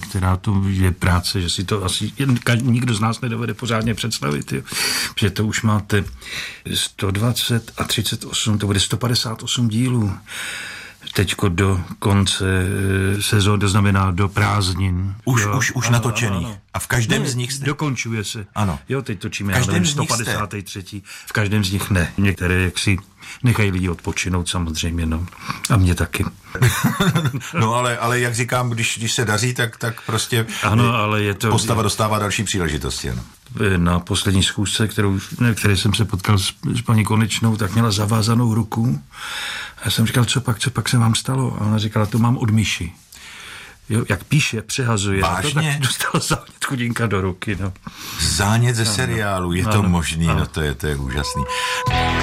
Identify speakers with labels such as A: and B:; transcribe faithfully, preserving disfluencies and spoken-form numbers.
A: která to je práce, že si to asi nikdo z nás nedovede pořádně představit, jo. Že to už máte sto dvacet a třicet osm, to bude sto padesát osm dílů. Teďko do konce sezóny, to znamená do prázdnin.
B: Už,
A: jo,
B: už, už
A: ano,
B: natočený.
A: ano.
B: A v každém
A: ne,
B: z nich jste...
A: Dokončuje se.
B: Ano.
A: Jo, teď točíme,
B: v každém
A: ale
B: z nich
A: sto padesát tři. V každém z nich ne. Některé jaksi nechají lidi odpočinout samozřejmě, no. A mě taky.
B: No ale, ale jak říkám, když, když se daří, tak, tak prostě
A: ano, ale je to...
B: postava dostává další příležitosti. Ano.
A: Na poslední schůzce, kterou, které jsem se potkal s, s paní Konečnou, tak měla zavázanou ruku. A já jsem říkal, co pak, co pak se vám stalo? A ona říkala, to mám od myši. Jo, jak píše, přehazuje.
B: Vážně?
A: To, tak dostala zánět chudinka do ruky. No.
B: Zánět ze seriálu, je to
A: ano,
B: možný,
A: ano.
B: no to je, to je úžasný.